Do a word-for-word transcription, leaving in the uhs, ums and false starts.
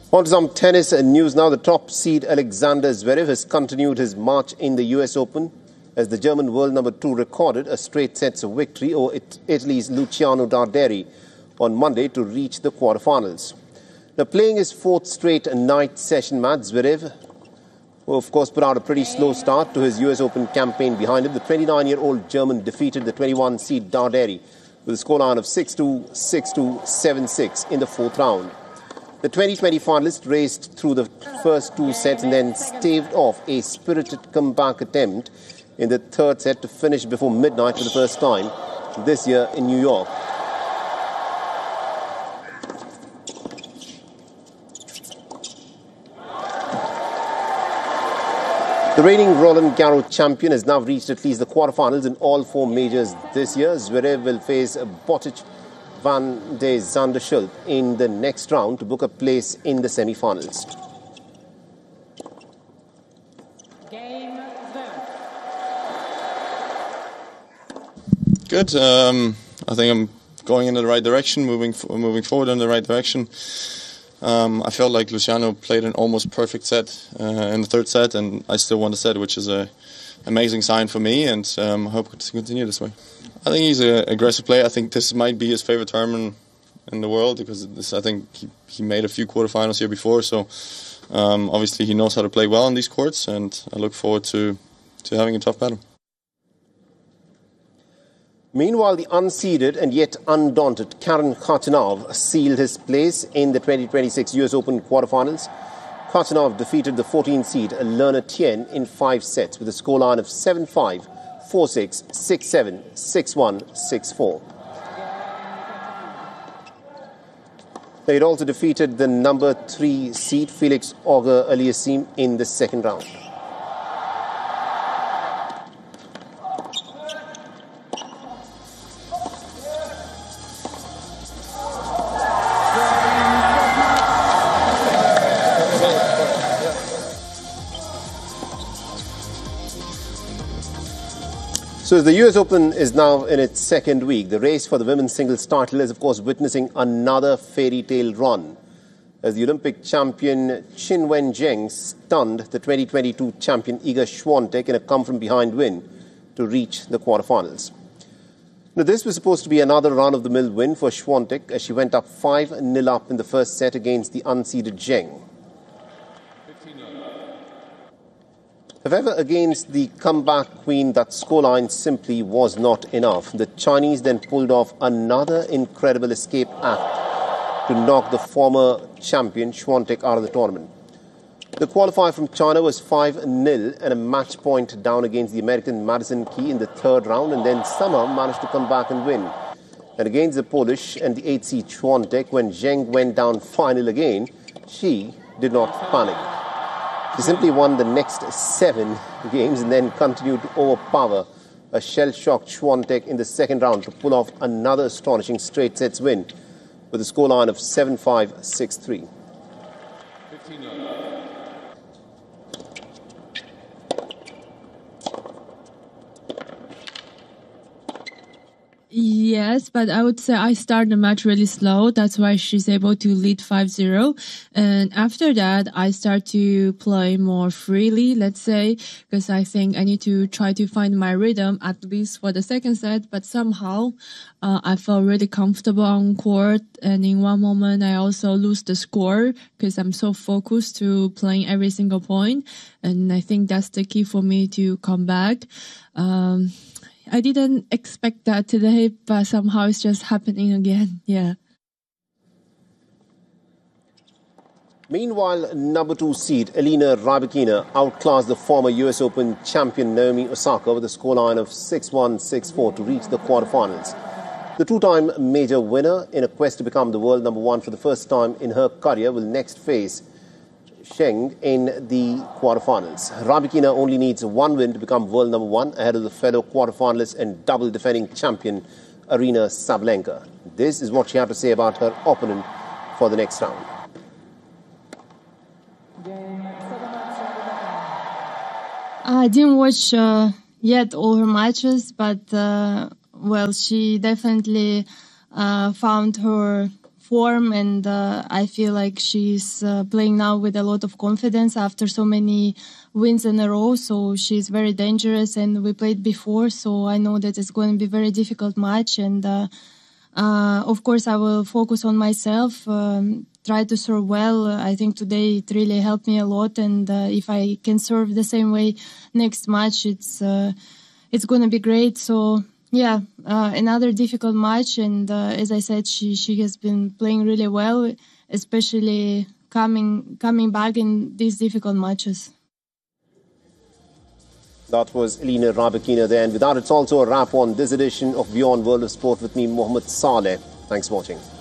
On to some tennis news now. The top seed Alexander Zverev has continued his march in the U S Open as the German world number two recorded a straight sets of victory over Italy's Luciano Darderi on Monday to reach the quarterfinals. Now, playing his fourth straight night session match, Zverev, who of course put out a pretty slow start to his U S Open campaign behind him, the twenty-nine-year-old German defeated the twenty-one seed Darderi with a scoreline of six two, six two, seven six in the fourth round. The twenty twenty finalist raced through the first two sets and then staved off a spirited comeback attempt in the third set to finish before midnight for the first time this year in New York. The reigning Roland Garros champion has now reached at least the quarterfinals in all four majors this year. Zverev will face Botic van de Zandschulp in the next round to book a place in the semi-finals. Game Good. Um, I think I'm going in the right direction, moving moving forward in the right direction. Um, I felt like Luciano played an almost perfect set uh, in the third set, and I still won the set, which is a amazing sign for me, and um, I hope to continue this way. I think he's an aggressive player. I think this might be his favorite tournament in the world because this, I think he, he made a few quarterfinals here before, so um, obviously he knows how to play well on these courts, and I look forward to, to having a tough battle. Meanwhile, the unseeded and yet undaunted Karen Khachanov sealed his place in the twenty twenty-six U S Open quarterfinals. Khachanov defeated the fourteen seed Lerna Tien in five sets with a scoreline of seven five, four six, six seven, six one, six four. They had also defeated the number three seed Felix Auger-Aliassime in the second round. So as the U S Open is now in its second week, the race for the women's singles title is, of course, witnessing another fairy tale run as the Olympic champion Qinwen Zheng stunned the twenty twenty-two champion Iga Swiatek in a come-from-behind win to reach the quarterfinals. Now, this was supposed to be another run-of-the-mill win for Swiatek as she went up five nil up in the first set against the unseeded Zheng. However, against the comeback queen, that scoreline simply was not enough. The Chinese then pulled off another incredible escape act to knock the former champion Swiatek out of the tournament. The qualifier from China was five nil and a match point down against the American Madison Key in the third round, and then somehow managed to come back and win. And against the Polish and the eighth seed Swiatek, when Zheng went down five nil again, she did not panic. She simply won the next seven games and then continued to overpower a shell-shocked Swiatek in the second round to pull off another astonishing straight sets win with a scoreline of seven five, six three. Yes, but I would say I started the match really slow. That's why she's able to lead five zero. And after that, I start to play more freely, let's say, because I think I need to try to find my rhythm, at least for the second set. But somehow, uh, I felt really comfortable on court. And in one moment, I also lose the score because I'm so focused to playing every single point. And I think that's the key for me to come back. Um, I didn't expect that today, but somehow it's just happening again. Yeah. Meanwhile, number two seed Elena Rybakina outclassed the former U S Open champion Naomi Osaka with a scoreline of six one, six four to reach the quarterfinals. The two-time major winner, in a quest to become the world number one for the first time in her career, will next face Zheng in the quarterfinals. Rybakina only needs one win to become world number one ahead of the fellow quarterfinalist and double defending champion Aryna Sabalenka. This is what she had to say about her opponent for the next round. I didn't watch uh, yet all her matches, but uh, well, she definitely uh, found her form, and uh, I feel like she's uh, playing now with a lot of confidence after so many wins in a row. So she's very dangerous, and we played before, so I know that it's going to be a very difficult match. And uh, uh, of course, I will focus on myself, um, try to serve well. I think today it really helped me a lot, and uh, if I can serve the same way next match, it's uh, it's going to be great. So. Yeah, uh, another difficult match, and uh, as I said, she she has been playing really well, especially coming coming back in these difficult matches. That was Elina Rybakina there, and with that, it's also a wrap on this edition of Beyond World of Sport with me, Mohammed Saleh. Thanks for watching.